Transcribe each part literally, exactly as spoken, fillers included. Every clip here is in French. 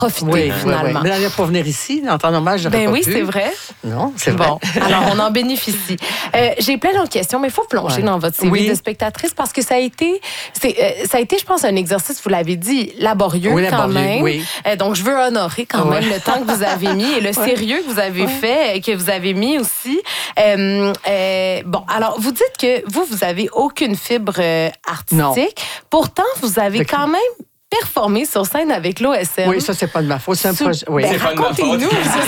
profiter, oui, finalement. Oui, oui. Mais là, pour venir ici, en temps normal, j'aurais ben pas oui, pu. c'est vrai. Non, c'est vrai. Bon, alors on en bénéficie. Euh, j'ai plein d'autres questions, mais il faut plonger ouais. dans votre C V oui. de spectatrice parce que ça a été, c'est, euh, ça a été, je pense, un exercice, vous l'avez dit, laborieux oui, quand laborieux, même. Oui. Euh, donc, je veux honorer quand ouais. même le temps que vous avez mis et le ouais. sérieux que vous avez ouais. fait, que vous avez mis aussi. Euh, euh, bon, alors, vous dites que vous, vous avez aucune fibre euh, artistique. Non. Pourtant, vous avez De... quand même performer sur scène avec l'O S M. Oui, ça, c'est pas de ma faute. C'est un Sous... projet. Oui. Ben, racontez-nous.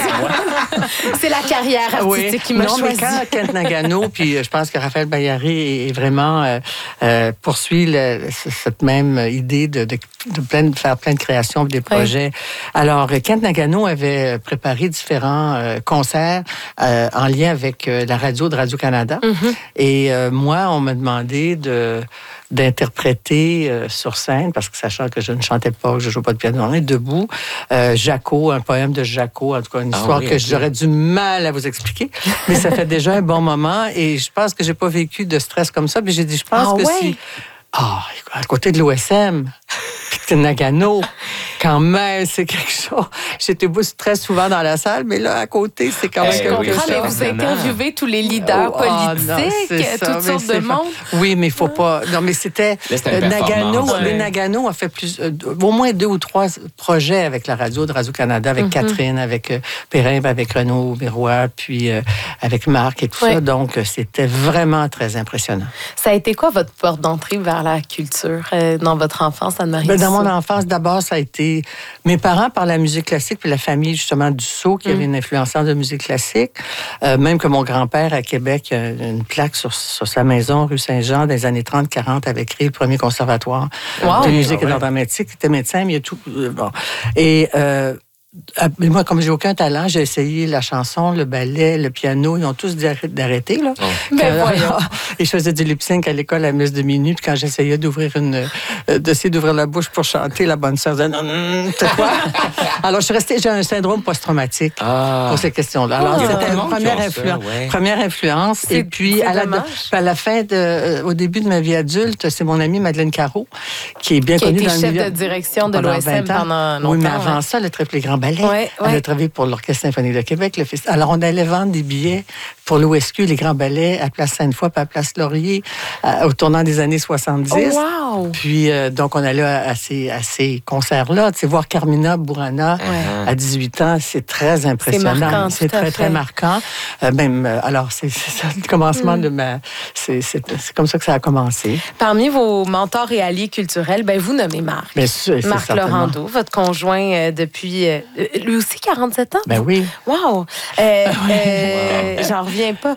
C'est la carrière artistique oui. qui m'a non, choisi. Mais quand Kent Nagano, puis je pense que Raphaël Bayari est vraiment euh, euh, poursuit le, cette même idée de, de, de, plein, de faire plein de créations, des projets. Oui. Alors, Kent Nagano avait préparé différents euh, concerts euh, en lien avec euh, la radio de Radio-Canada. Mm-hmm. Et euh, moi, on m'a demandé de d'interpréter euh, sur scène, parce que sachant que je ne chantais pas, que je ne jouais pas de piano, on est debout, euh, Jaco, un poème de Jaco, en tout cas une histoire ah oui, que okay. j'aurais du mal à vous expliquer, mais ça fait déjà un bon moment et je pense que j'ai pas vécu de stress comme ça, puis j'ai dit, je pense ah que ouais? si... Ah, oh, à côté de l'O S M, puis Nagano, quand même, c'est quelque chose. J'étais très souvent dans la salle, mais là, à côté, c'est quand même eh, quelque oui, chose. Mais vous interviewez tous les leaders oh, politiques, oh, non, ça, toutes sortes de monde. Oui, mais il ne faut pas... Non, mais c'était... Euh, Nagano, ouais. Le Nagano a fait plus, euh, au moins deux ou trois projets avec la radio de Radio-Canada, avec mm-hmm. Catherine, avec euh, Perrin, avec Renaud Miroir, puis euh, avec Marc et tout ouais. ça. Donc, c'était vraiment très impressionnant. Ça a été quoi votre porte d'entrée vers la culture euh, dans votre enfance, Anne-Marie? Ben, dans mon enfance, d'abord, ça a été mes parents par la musique classique, puis la famille, justement, Dussault, qui mm. avait une influenceur de musique classique. Euh, même que mon grand-père, à Québec, a une plaque sur, sur sa maison, rue Saint-Jean, dans les années trente quarante, avait créé le premier conservatoire wow. de musique ah, ouais. et d'art dramatique. Il était médecin, mais il y a tout... Euh, bon. Et... Euh, moi, comme j'ai aucun talent, j'ai essayé la chanson, le ballet, le piano. Ils ont tous dit d'arrêter, là. Oh. Ben voyons. Et je faisais du lip-sync à l'école à la messe de minuit. Puis quand j'essayais d'ouvrir une... Euh, d'essayer d'ouvrir la bouche pour chanter, la bonne sœur disait « Non, non, c'est quoi? » Alors, je suis restée... J'ai un syndrome post-traumatique ah. pour ces questions-là. Alors, ah. c'était une première, influ... ouais. première influence. C'est, et puis, à la, à la fin, de, euh, au début de ma vie adulte, c'est mon amie Madeleine Caro, qui est bien qui connue dans le milieu. Qui a été chef de direction de l'O S M pendant longtemps. Oui, mais avant ça, elle a très les grands ballets. Ouais, elle ouais. a travaillé pour l'Orchestre symphonique de Québec. Le festival. Alors, on allait vendre des billets pour l'O S Q, les grands ballets, à Place Sainte-Foy, puis à Place Laurier, à, au tournant des années soixante-dix. Oh, wow! Puis, euh, donc, on allait à, à, ces, à ces concerts-là. Tu sais, voir Carmina Burana ouais. à dix-huit ans, c'est très impressionnant. C'est marquant, c'est très, très marquant. Euh, même, euh, alors, c'est, c'est ça, le commencement mm. de ma... C'est, c'est, c'est comme ça que ça a commencé. Parmi vos mentors et alliés culturels, ben, vous nommez Marc. Bien sûr, c'est Marc Laurando, votre conjoint euh, depuis... Euh, lui aussi, quarante-sept ans? Ben oui. Wow! Euh, euh, wow. J'en reviens pas.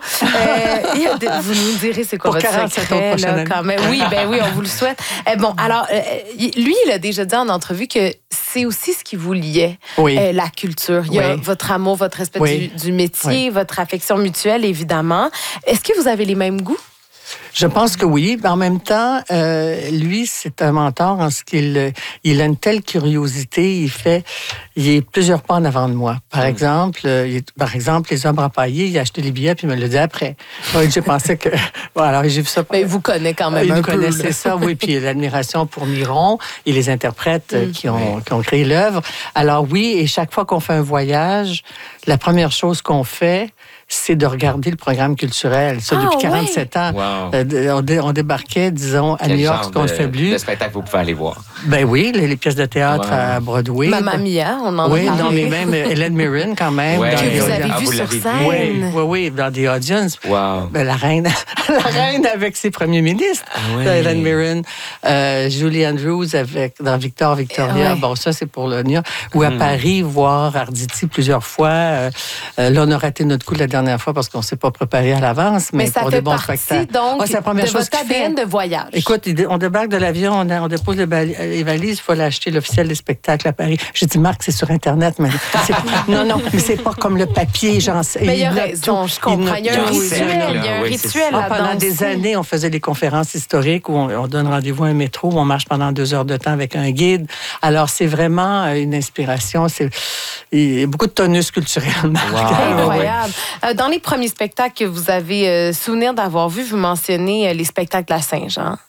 Euh, vous nous direz c'est quoi pour votre secret, là, quand même. Oui, ben oui, on vous le souhaite. Euh, bon, alors, euh, lui, il a déjà dit en entrevue que c'est aussi ce qui vous liait, oui. euh, la culture. Il y a oui. votre amour, votre respect oui. du, du métier, oui. votre affection mutuelle, évidemment. Est-ce que vous avez les mêmes goûts? Je pense que oui. Mais en même temps, euh, lui, c'est un mentor en ce qu'il il a une telle curiosité. Il fait, il est plusieurs pas en avant de moi. Par mmh. exemple, il, par exemple, les Ombres empaillés, il a acheté les billets puis il me l'a dit après. Donc, j'ai pensé que, bon, alors j'ai vu ça. Mais il vous connaît quand même il un peu. Il connaissait ça, oui. Puis l'admiration pour Miron et les interprètes mmh. qui ont, qui ont créé l'œuvre. Alors oui, et chaque fois qu'on fait un voyage, la première chose qu'on fait, c'est de regarder le programme culturel. Ça, ah, depuis quarante-sept oui. ans. Wow. Euh, on, dé, on débarquait, disons, à Quel New York, ce qu'on ne fait plus. De spectacle vous pouvez aller voir? Ben oui, les, les pièces de théâtre wow. à Broadway. Mamma Mia, on en oui, a parlé. Oui, mais même Hélène Mirren, quand même. Ouais. Dans que les vous avez ah, vu vous sur scène. Oui, oui, oui, dans The Audience. Wow. Ben, la reine, la reine avec ses premiers ministres, ah, oui. Hélène Mirren. Euh, Julie Andrews avec, dans Victor, Victoria. Ouais. Bon, ça, c'est pour le New York. Ou à hmm. Paris, voir Arditi plusieurs fois. Euh, là, on a raté notre coup la dernière fois parce qu'on ne s'est pas préparé à l'avance, mais, mais ça pour fait des bons partie, spectacles. donc, ouais, c'est la première de chose votre A D N de voyage. Écoute, on débarque de l'avion, on, a, on dépose les, bali- les valises, il faut aller acheter l'officiel des spectacles à Paris. J'ai dit, Marc, c'est sur Internet, mais c'est, non, non, mais c'est pas comme le papier, genre. Mais il y a raison, tout, je comprends. Il y a un rituel, il y a un rituel là-dedans. Pendant des années, on faisait des conférences historiques où on, on donne rendez-vous à un métro, où on marche pendant deux heures de temps avec un guide. Alors, c'est vraiment une inspiration. C'est, il y a beaucoup de tonus culturels. Wow. Incroyable. Euh, dans les premiers spectacles que vous avez euh, souvenir d'avoir vu, vous mentionnez euh, les spectacles à Saint-Jean.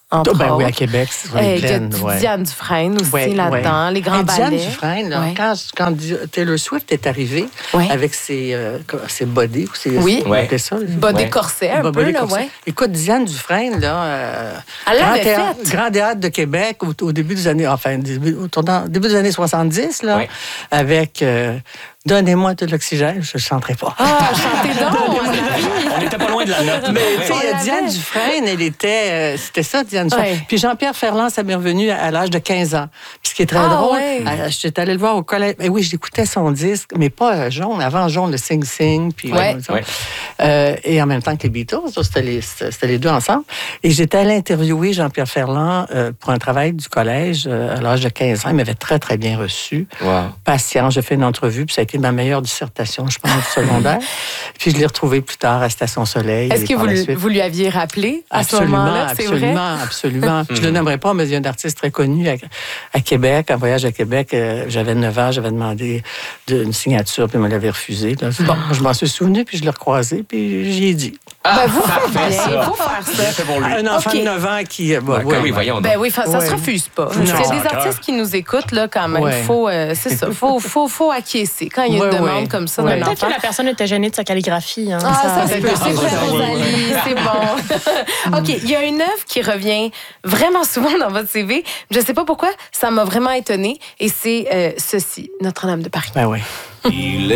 entre Ben autres. oui, à Québec, c'est sur Euh, les Il y a plaines. Di- ouais. Diane Dufresne aussi Ouais, là-dedans, ouais. les grands Et Diane ballets. Dufresne, là, Ouais. quand, quand Taylor Swift est arrivée Ouais. avec ses, euh, ses bodys, ou ses, Oui. on appelait ça, les- Bas des Ouais. corsets un Bas peu, des là, corsets. ouais. Écoute, Diane Dufresne, là, euh, Elle grand, l'avait théâtre, faite. grand théâtre de Québec au, au début des années, enfin, début, au tournant- début des années soixante-dix, là, Ouais. avec euh, Donnez-moi de l'oxygène, je ne chanterai pas. Ah, chantez donc! On n'était pas loin de la note. Mais tu sais, On l'avait. Diane Dufresne, elle était, euh, c'était ça, Diane Dufresne. Ouais. Puis Jean-Pierre Ferland, ça m'est revenu à, à l'âge de quinze ans. Puis ce qui est très Ah, drôle, ouais. euh, j'étais allée le voir au collège. Mais oui, j'écoutais son disque, mais pas euh, Jaune, avant Jaune, le Sing Sing. Puis, Ouais. euh, ça. Ouais. Euh, et en même temps que les Beatles, ça, c'était les, c'était les deux ensemble. Et j'étais allée interviewer Jean-Pierre Ferland euh, pour un travail du collège euh, à l'âge de quinze ans. Il m'avait très, très bien reçu. Wow. Patient, j'ai fait une entrevue, puis ça a été ma meilleure dissertation, je pense, du secondaire. Puis je l'ai retrouvé plus tard à Station Soleil. Est-ce et que par vous, la lui- suite- vous lui aviez rappelé à ce Absolument, moment-là, c'est vrai? absolument, absolument. Je ne le nommerai pas, mais il y a un artiste très connu à, à Québec, en voyage à Québec. euh, j'avais neuf ans, j'avais demandé de- une signature, puis il me l'avait refusé. Là. Bon, je m'en suis souvenu, puis je l'ai recroisé, puis j'y ai dit. Ah, Ben, vous faites parfait, bien, ça. il faut faire ça. Bien fait pour lui. Un enfant OK. de neuf ans qui... euh, bah, Ben, ouais, oui, ouais. voyons donc. Ben oui, fa- ça Ouais. se refuse pas. Non. S'il y a des Encore. artistes qui nous écoutent, là, quand même, Ouais. faut, euh, c'est ça, faut, faut, faut acquiescer. Quand il y a une Ouais, demande ouais. comme ça Ouais. d'un Peut-être enfant. que la personne était gênée de sa calligraphie. Hein, Ah, ça, c'est peut- c'est vrai, ça, oui. Rosalie, c'est bon. OK, il y a une œuvre qui revient vraiment souvent dans votre C V. Je ne sais pas pourquoi, ça m'a vraiment étonnée. Et c'est euh, ceci, Notre-Dame de Paris. Ben oui. Il